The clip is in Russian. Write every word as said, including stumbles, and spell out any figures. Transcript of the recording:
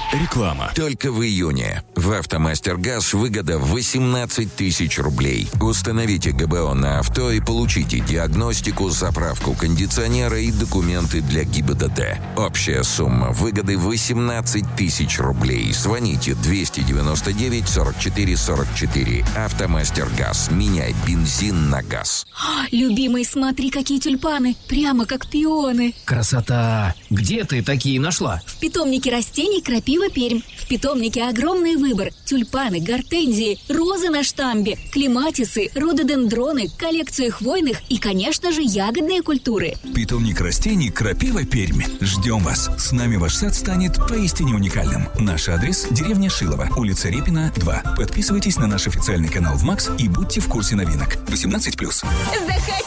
Реклама. Только в июне в «АвтоМастер-Газ» выгода восемнадцать тысяч рублей. Установите ГБО на авто и получите диагностику, заправку кондиционера и документы для ГИБДД. Общая сумма выгоды восемнадцать тысяч рублей. Звоните двести девяносто девять сорок четыре сорок четыре. «АвтоМастер-Газ». Меняй бензин на газ. Любимый, смотри, какие тюльпаны. Прямо как пионы. Красота! Где ты такие нашла? В питомнике растений «Крапива Пермь». В питомнике огромный выбор. Тюльпаны, гортензии, розы на штамбе, клематисы, рододендроны, коллекция хвойных и, конечно же, ягодные культуры. Питомник растений «Крапива Пермь». Ждем вас. С нами ваш сад станет поистине уникальным. Наш адрес – деревня Шилово, улица Репина, два. Подписывайтесь на наш официальный канал в МАКС и будьте в курсе новинок. восемнадцать плюс. Заходи!